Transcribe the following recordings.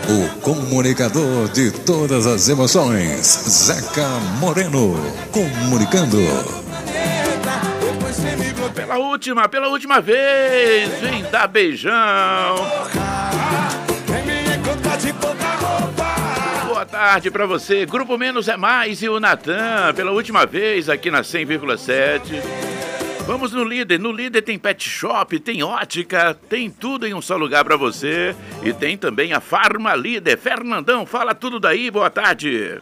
O comunicador de todas as emoções, Zeca Moreno, comunicando. Pela última vez, vem dar beijão. Boa tarde pra você, Grupo Menos é Mais e o Natan, pela última vez aqui na 100,7. Vamos no Líder. No Líder tem pet shop, tem ótica, tem tudo em um só lugar pra você. E tem também a Farma Líder. Fernandão, fala tudo daí, boa tarde.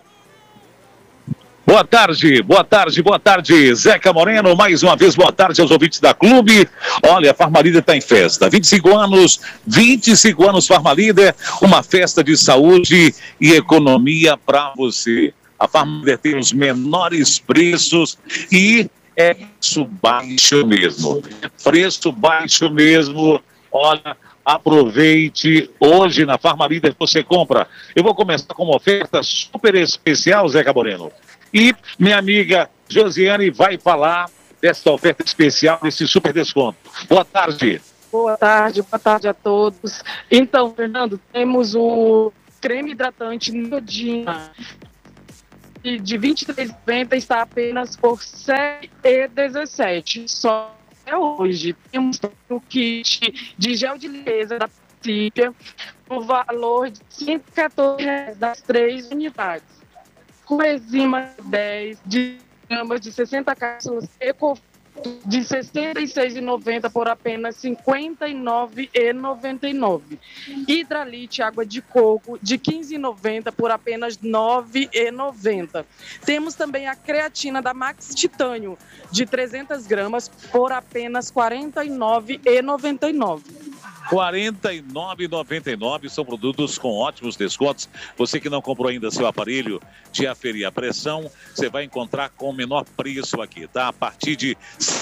Boa tarde, Zeca Moreno, mais uma vez, boa tarde aos ouvintes da Clube. Olha, a Farma Líder está em festa, 25 anos Farma Líder, uma festa de saúde e economia para você. A Farma Líder tem os menores preços e é preço baixo mesmo, olha, aproveite, hoje na Farma Líder você compra. Eu vou começar com uma oferta super especial, Zeca Moreno. E minha amiga Josiane vai falar dessa oferta especial, desse super desconto. Boa tarde. Boa tarde a todos. Então, Fernando, temos o creme hidratante Neodina de R$ 23,90, está apenas por R$ 7,17. Só é hoje. Temos o kit de gel de limpeza da Principia, no valor de R$ 114,00 das 3 unidades. Coenzima 10 de gramas de 60 cápsulas Eco de R$ 66,90 por apenas R$ 59,99. Hidralite água de coco de R$ 15,90 por apenas R$ 9,90. Temos também a creatina da Max Titânio de 300 gramas por apenas R$ 49,99. R$ 49,99, são produtos com ótimos descontos. Você que não comprou ainda seu aparelho de aferir a pressão, você vai encontrar com o menor preço aqui, tá? A partir de R$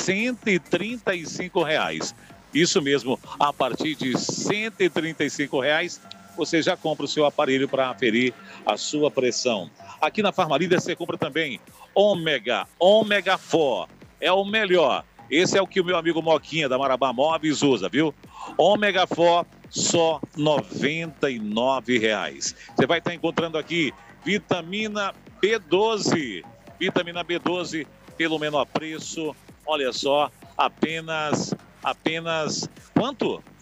135,00. Isso mesmo, a partir de R$ 135,00, você já compra o seu aparelho para aferir a sua pressão. Aqui na Farma Líder você compra também Ômega 4, é o melhor. Esse é o que o meu amigo Moquinha da Marabá Móveis usa, viu? Ômega 4, só R$ 99,00. Você vai estar encontrando aqui vitamina B12. Vitamina B12 pelo menor preço. Olha só, apenas quanto? R$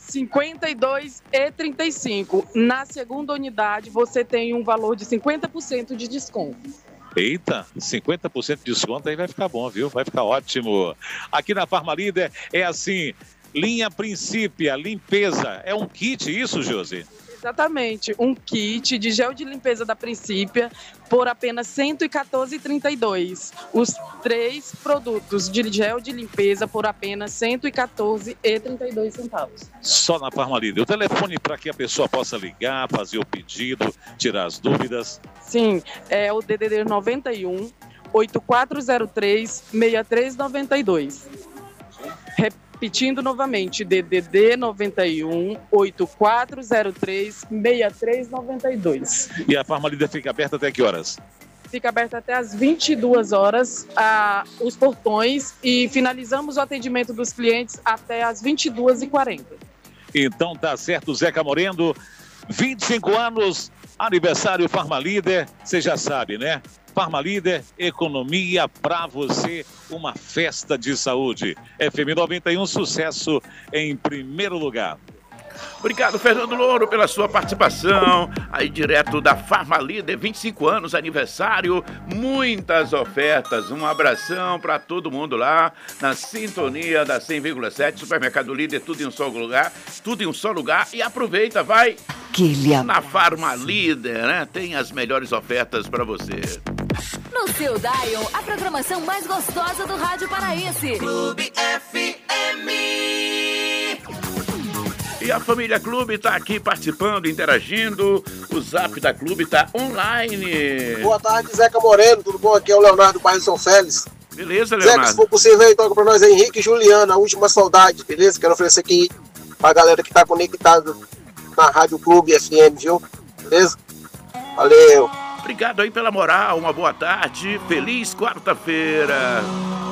52,35. Na segunda unidade você tem um valor de 50% de desconto. Eita, 50% de desconto aí vai ficar bom, viu? Vai ficar ótimo. Aqui na Farma Líder é assim, linha Principia, limpeza. É um kit isso, Josi? Exatamente, um kit de gel de limpeza da Principia por apenas R$ 114,32. Os 3 produtos de gel de limpeza por apenas R$ 114,32. Só na Farma Líder. O telefone para que a pessoa possa ligar, fazer o pedido, tirar as dúvidas. Sim, é o DDD 91 8403 6392. Repetindo novamente, DDD 91 8403 6392. E a Farma Líder fica aberta até que horas? Fica aberta até às 22 horas, os portões, e finalizamos o atendimento dos clientes até às 22h40. Então tá certo, Zeca Moreno, 25 anos, aniversário Farma Líder, você já sabe, né? Farma Líder, economia pra você, uma festa de saúde. FM 91, sucesso em primeiro lugar. Obrigado, Fernando Louro, pela sua participação. Aí, direto da Farma Líder, 25 anos, aniversário, muitas ofertas. Um abração para todo mundo lá, na sintonia da 100,7, Supermercado Líder, tudo em um só lugar, E aproveita, vai na Farma Líder, né? Tem as melhores ofertas para você. No seu Dial, a programação mais gostosa do rádio paraense. Clube FM. E a família Clube está aqui participando, interagindo. O zap da Clube está online. Boa tarde, Zeca Moreno. Tudo bom? Aqui é o Leonardo do bairro São Félix. Beleza, Leonardo? Zeca, se for possível aí, toca pra nós Henrique e Juliana, a última saudade, beleza? Quero oferecer aqui pra galera que tá conectada na Rádio Clube FM, viu? Beleza? Valeu. Obrigado aí pela moral, uma boa tarde, feliz quarta-feira.